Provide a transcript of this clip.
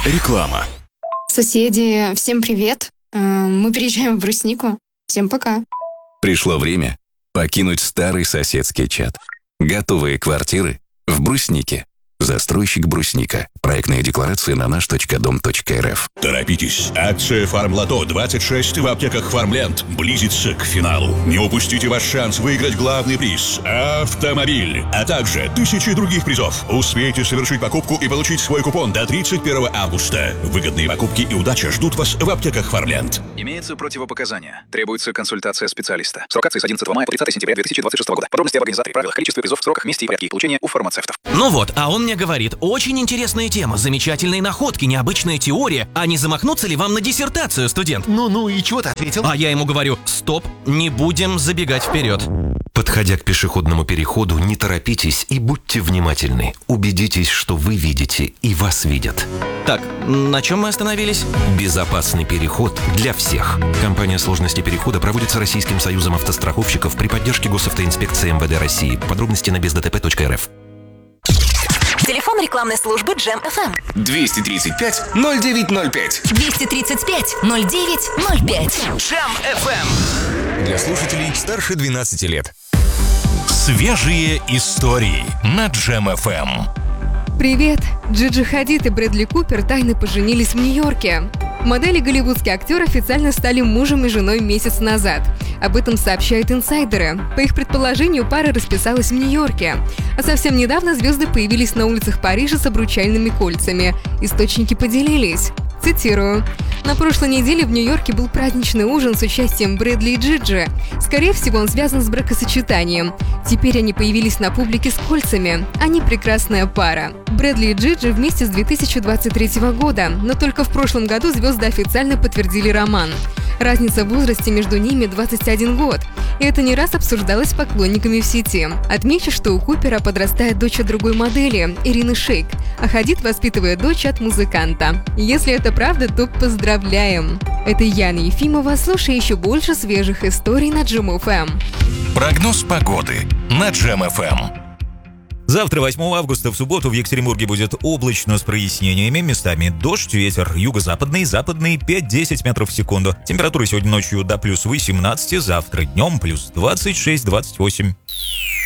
Реклама. Соседи, всем привет. Мы переезжаем в Бруснику. Всем пока. Пришло время покинуть старый соседский чат. Готовые квартиры в Бруснике. Застройщик Брусника. Проектная декларация на наш.дом.рф. Торопитесь. Акция «Фармлото 26» в аптеках «Фармленд» близится к финалу. Не упустите ваш шанс выиграть главный приз – автомобиль, а также 1000 других призов. Успейте совершить покупку и получить свой купон до 31 августа. Выгодные покупки и удача ждут вас в аптеках «Фармленд». Имеются противопоказания. Требуется консультация специалиста. Срок акции с 11 мая по 30 сентября 2026 года. Подробности об организаторе, правилах, количестве призов, сроках, месте и порядке получения у фармацевтов. Ну вот, а он мне говорит, очень интересная тема, замечательные находки, необычная теория. А не замахнуться ли вам на диссертацию, студент? Ну, и чего ты ответил? А я ему говорю, стоп, не будем забегать вперед. Подходя к пешеходному переходу, не торопитесь и будьте внимательны. Убедитесь, что вы видите и вас видят. Так, на чем мы остановились? Безопасный переход для всех. Компания «Сложности перехода» проводится Российским союзом автостраховщиков при поддержке Госавтоинспекции МВД России. Подробности на бездтп.рф. Телефон рекламной службы Джем FM. 235-0905. 235-0905. Джем FM. Для слушателей старше 12 лет. Свежие истории на Джем FM. Привет! Джиджи Хадид и Брэдли Купер тайно поженились в Нью-Йорке. Модель и голливудский актер официально стали мужем и женой месяц назад. Об этом сообщают инсайдеры. По их предположению, пара расписалась в Нью-Йорке. А совсем недавно звезды появились на улицах Парижа с обручальными кольцами. Источники поделились. Цитирую. «На прошлой неделе в Нью-Йорке был праздничный ужин с участием Брэдли и Джиджи. Скорее всего, он связан с бракосочетанием. Теперь они появились на публике с кольцами. Они прекрасная пара». Брэдли и Джиджи вместе с 2023 года, но только в прошлом году звезды официально подтвердили роман. Разница в возрасте между ними 21 год. И это не раз обсуждалось с поклонниками в сети. Отмечу, что у Купера подрастает дочь от другой модели, Ирины Шейк, а Хадид воспитывает дочь от музыканта. Если это правда, то поздравляем! Это Яна Ефимова. Слушай еще больше свежих историй на Джем FM. Прогноз погоды на Джем FM. Завтра, 8 августа, в субботу в Екатеринбурге будет облачно с прояснениями, местами дождь, ветер юго-западный, западный 5-10 метров в секунду. Температура сегодня ночью до плюс 18, завтра днем плюс 26-28.